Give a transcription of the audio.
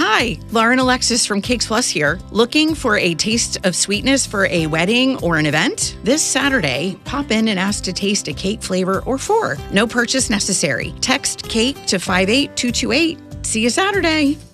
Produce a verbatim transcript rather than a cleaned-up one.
Hi, Lauren Alexis from Cakes Plus here. Looking for a taste of sweetness for a wedding or an event? This Saturday, pop in and ask to taste a cake flavor or four. No purchase necessary. Text CAKE to five eight two two eight. See you Saturday.